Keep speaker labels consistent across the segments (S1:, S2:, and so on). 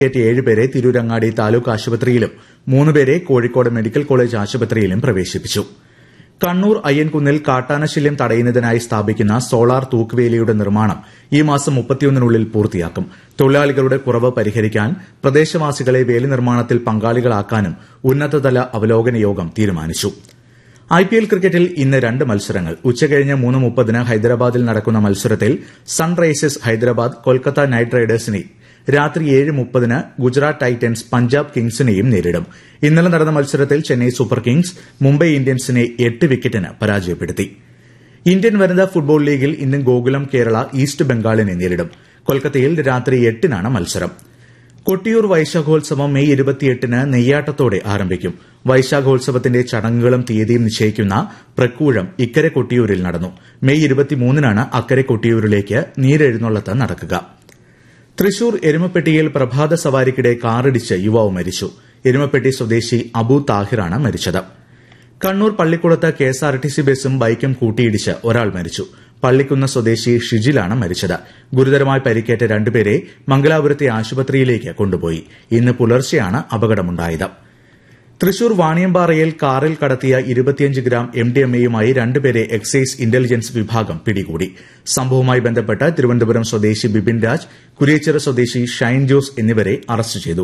S1: 7 പേരെ തിരൂരങ്ങാടി താലൂക്ക് ആശുപത്രിയിലും 3 പേരെ കോഴിക്കോട് മെഡിക്കൽ കോളേജ് ആശുപത്രിയിലും പ്രവേശിപ്പിച്ചു. കണ്ണൂർ അയ്യൻകുന്നിൽ കാട്ടാനശല്യം തടയുന്നതിനായി സ്ഥാപിക്കുന്ന സോളാർ തൂക്കുവേലിയുടെ നിർമ്മാണം ഈ മാസം 31-നുള്ളിൽ പൂർത്തിയാക്കും. തൊഴിലാളികളുടെ കുറവ് പരിഹരിക്കാൻ പ്രദേശവാസികളെ വേലി നിർമ്മാണത്തിൽ പങ്കാളികളാക്കാനും ഉന്നതതല അവലോകന യോഗം തീരുമാനിച്ചു. IPL ക്രിക്കറ്റിൽ ഇന്ന് 2 മത്സരങ്ങൾ. ഉച്ചകഴിഞ്ഞ് 3:30-ന് ഹൈദരാബാദിൽ നടക്കുന്ന മത്സരത്തിൽ സൺറൈസേഴ്സ് ഹൈദരാബാദ് കൊൽക്കത്ത നൈറ്റ് റൈഡേഴ്സിനെയും രാത്രി 7:30-ന് ഗുജറാത്ത് ടൈറ്റൻസ് പഞ്ചാബ് കിങ്സിനെയും നേരിടും. ഇന്നലെ നടന്ന മത്സരത്തിൽ ചെന്നൈ സൂപ്പർ കിങ്സ് മുംബൈ ഇന്ത്യൻസിനെ 8 വിക്കറ്റിന് പരാജയപ്പെടുത്തി. ഇന്ത്യൻ വനിതാ ഫുട്ബോൾ ലീഗിൽ ഇന്ന് ഗോകുലം കേരള ഈസ്റ്റ് ബംഗാളിനെ നേരിടും. കൊൽക്കത്തയിൽ രാത്രി 8-നാണ് മത്സരം. കൊട്ടിയൂർ വൈശാഖോത്സവം മെയ് 28-ന് നെയ്യാട്ടത്തോടെ ആരംഭിക്കും. വൈശാഖോത്സവത്തിന്റെ ചടങ്ങുകളും തീയതിയും നിശ്ചയിക്കുന്ന പ്രക്കൂഴം ഇക്കരെ കൊട്ടിയൂരിൽ നടന്നു. മെയ് 23-നാണ് അക്കരെ കൊട്ടിയൂരിലേക്ക് നീരെഴുന്നള്ളത്ത് നടക്കുക. തൃശൂർ എരുമപ്പെട്ടിയിൽ പ്രഭാത സവാരിക്കിടെ കാറിടിച്ച് യുവാവ് മരിച്ചു. എരുമപ്പെട്ടി സ്വദേശി അബു താഹിറാണ് മരിച്ചത്. കണ്ണൂർ പള്ളിക്കുളത്ത് KSRTC ബസും ബൈക്കും കൂട്ടിയിടിച്ച് ഒരാൾ മരിച്ചു. പള്ളിക്കുന്ന് സ്വദേശി ഷിജിലാണ് മരിച്ചത്. ഗുരുതരമായി പരിക്കേറ്റ 2 പേരെ മംഗലാപുരത്തെ ആശുപത്രിയിലേക്ക് കൊണ്ടുപോയി. ഇന്ന് പുലർച്ചെയാണ് അപകടമുണ്ടായത്. തൃശൂർ വാണിയമ്പാറയിൽ കാറിൽ കടത്തിയ 25 ഗ്രാം MDMAയുമായി 2 പേരെ എക്സൈസ് ഇന്റലിജൻസ് വിഭാഗം പിടികൂടി. സംഭവവുമായി ബന്ധപ്പെട്ട് തിരുവനന്തപുരം സ്വദേശി ബിപിൻ രാജ്, കുരിയച്ചിറ സ്വദേശി ഷൈൻ ജോസ് എന്നിവരെ അറസ്റ്റ് ചെയ്തു.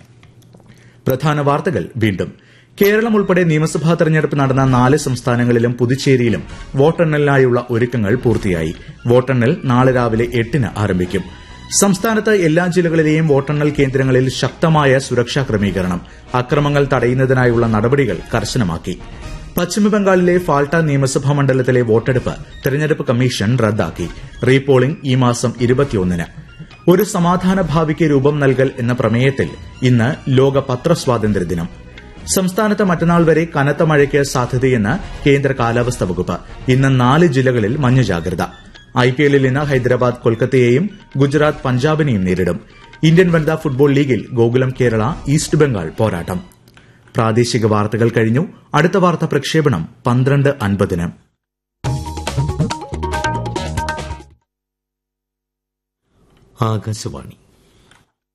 S1: പ്രധാന വാർത്തകൾ വീണ്ടും. കേരളം ഉൾപ്പെടെ നിയമസഭാ തെരഞ്ഞെടുപ്പ് നടന്ന 4 സംസ്ഥാനങ്ങളിലും പുതുച്ചേരിയിലും വോട്ടെണ്ണലിനായുള്ള ഒരുക്കങ്ങൾ പൂർത്തിയായി. വോട്ടെണ്ണൽ നാളെ രാവിലെ 8-ന് ആരംഭിക്കും. സംസ്ഥാനത്ത് എല്ലാ ജില്ലകളിലെയും വോട്ടെണ്ണൽ കേന്ദ്രങ്ങളിൽ ശക്തമായ സുരക്ഷാ ക്രമീകരണം. അക്രമങ്ങൾ തടയുന്നതിനായുള്ള നടപടികൾ കർശനമാക്കി. പശ്ചിമബംഗാളിലെ ഫാൾട്ട നിയമസഭാ മണ്ഡലത്തിലെ വോട്ടെടുപ്പ് തെരഞ്ഞെടുപ്പ് കമ്മീഷൻ റദ്ദാക്കി. റീപോളിംഗ് ഈ മാസം 21-ന്. ഒരു സമാധാന ഭാവിക്ക് രൂപം നൽകൽ എന്ന പ്രമേയത്തിൽ ഇന്ന് ലോക പത്രസ്വാതന്ത്ര്യ ദിനം. സംസ്ഥാനത്ത് മറ്റന്നാൾ വരെ കനത്ത മഴയ്ക്ക് സാധ്യതയെന്ന് കേന്ദ്ര കാലാവസ്ഥാ വകുപ്പ്. ഇന്ന് 4 ജില്ലകളിൽ മഞ്ഞ ജാഗ്രത. IPLൽ ഇന്ന് ഹൈദരാബാദ് കൊൽക്കത്തയെയും ഗുജറാത്ത് പഞ്ചാബിനെയും നേരിടും. ഇന്ത്യൻ വനിതാ ഫുട്ബോൾ ലീഗിൽ ഗോകുലം കേരള ഈസ്റ്റ് ബംഗാൾ പോരാട്ടം. പ്രാദേശിക വാർത്തകൾ കഴിഞ്ഞു. അടുത്ത വാർത്താ പ്രക്ഷേപണം 12:50-ന്.
S2: ആകാശവാണി